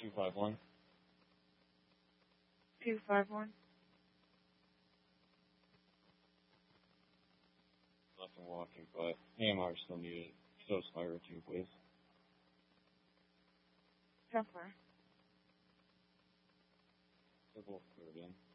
251. 251. Left and walking, but AMR is still needed. So is fire 2, please. Templar. They're both cleared in.